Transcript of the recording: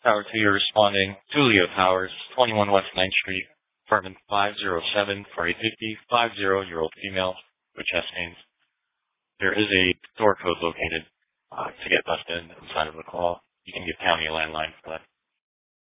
Tower 2, you're responding. Tulio Towers, 21 West 9th Street, apartment 507 for a 50-year-old female with chest pains. There is a door code located to get left inside of the call. You can give county a landline for that.